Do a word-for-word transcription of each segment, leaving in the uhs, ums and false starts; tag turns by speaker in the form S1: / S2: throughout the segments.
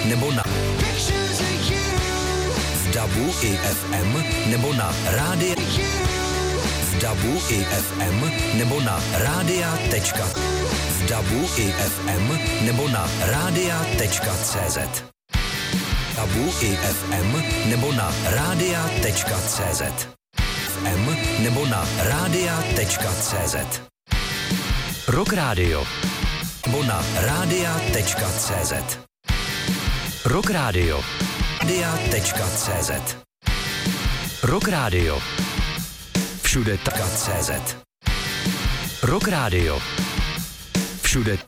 S1: nebo na v dabu i ef em nebo na rádia v dabu i ef em nebo na rádia tečka v dabu i ef em nebo na rádia tečka cé zet dabu i ef em nebo na rádia tečka cé zet ef em nebo na rádia tečka cé zet Rock Radio nebo na rádia tečka cé zet Rock Radio rádia tečka cé zet Rock Radio všude tečka cé zet Rock Radio všude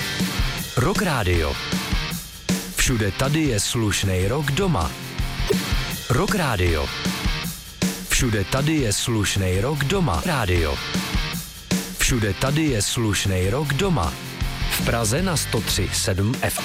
S1: Rock Radio všude tady je slušnej rock doma Rock Radio všude tady je slušnej rock doma rádio všude tady je slušnej rock doma v Praze na sto tři sedm ef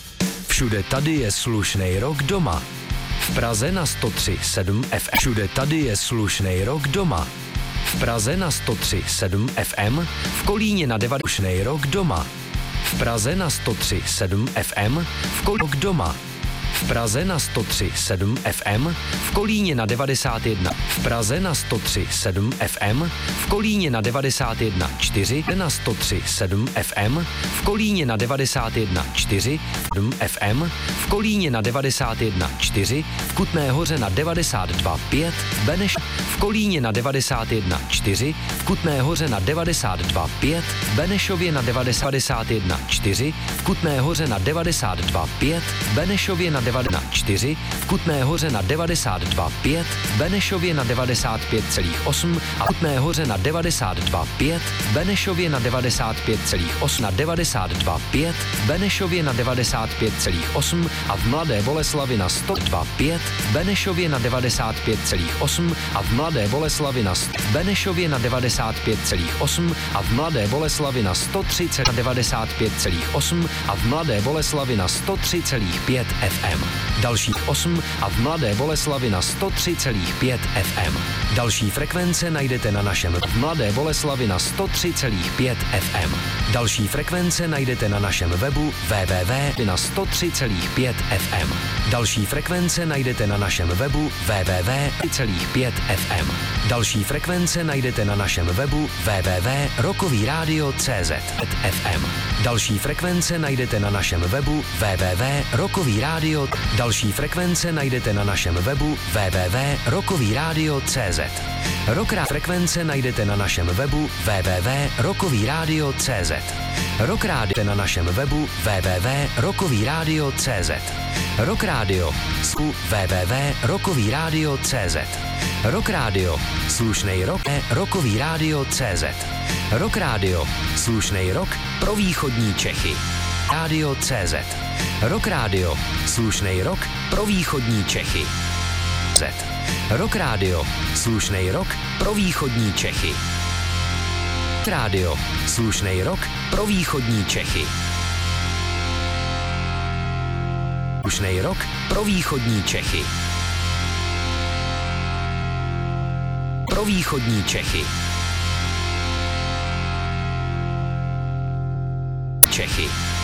S1: všude tady je slušnej rock doma v Praze na sto tři sedm ef všude tady je slušnej rock doma v Praze na sto tři sedm ef em v Kolíně na devadesát rock doma v Praze na sto tři sedm ef em v Kolíně doma v Praze na sto tři sedm ef em v Kolíně na devadesát jedna v Praze na sto tři sedm ef em v Kolíně na devadesát jedna čtyři na sto tři sedm ef em v Kolíně na devadesát jedna čtyři sedm ef em v Kolíně na devadesát jedna čtyři v Kutné Hoře na devadesát dva pět Beneš v Kolíně na devadesát jedna čtyři v Kutné Hoře na devadesát dva pět Benešově na devadesát jedna čtyři v Kutné Hoře na devadesát dva pět Benešově na devadesát čtyři v Kutné Hoře na devadesát dva pět Benešově na devadesát pět celá osm a Kutné Hoře na devadesát dva pět Benešově na devadesát pět celá osm na devadesát dva pět Benešově na devadesát pět celá osm a v Mladé Boleslavi na sto dva pět Benešově na devadesát pět celá osm a v Mladé Boleslavi na Benešově na devadesát pět celá osm a v Mladé Boleslavi na sto třicet na devadesát pět celá osm a v Mladé Boleslavi na sto tři celá pět ef em. Další osm a v Mladé Boleslavi na sto tři celá pět ef em. Další frekvence najdete na našem v Mladé Boleslavi na sto tři celá pět ef em. Další frekvence najdete na našem webu w w w na sto tři celá pět ef em. Další frekvence najdete na našem webu w w w tečka tři celá pět ef em. Další frekvence najdete na našem webu w w w tečka rockový rádio tečka cé zet ef em. Další frekvence najdete na našem webu w w w tečka rockový rádio. Další frekvence najdete na našem webu w w w tečka rockový rádio tečka cé zet. Rockrá frekvence najdete na našem webu w w w tečka rockový rádio tečka cé zet. Rock rádio na našem webu w w w tečka rockový rádio tečka cé zet. Rock rádio w w w tečka rockový rádio tečka cé zet. Rock rádio slušnej rock rockový rádio tečka cé zet. Rock rádio slušnej rock pro východní Čechy. Rádio tečka cé zet. Rock rádio slušnej rock pro východní Čechy. Z. Rock rádio slušnej rock pro východní Čechy. Rádio slušnej rock pro východní Čechy. Slušnej rock pro východní Čechy. Pro východní Čechy. Čechy.